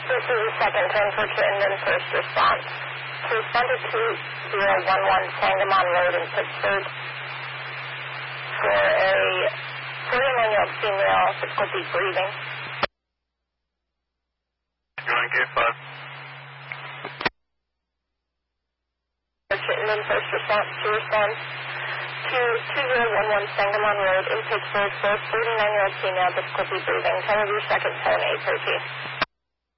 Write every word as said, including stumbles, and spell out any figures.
This is the second turn for Chittenden first response. To respond to two zero one one Sangamon Road in Pittsburgh for a forty-nine-year-old female, difficulty breathing. Going K five. For Chittenden first response to respond to two zero one one Sangamon Road in Pittsburgh for a forty-nine-year-old female, difficulty breathing. Time of your second phone, eight thirteen.